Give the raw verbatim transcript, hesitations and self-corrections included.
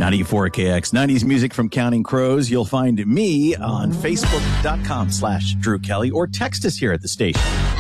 ninety-four K X, nineties music from Counting Crows. You'll find me on Facebook.com slash Drew Kelly or text us here at the station.